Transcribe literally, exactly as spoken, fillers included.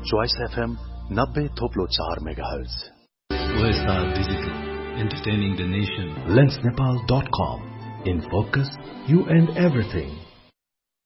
Choice FM नब्बे थोप्लो चार megahertz. O S R Digital, entertaining the nation. lens nepal dot com. In focus, you and everything.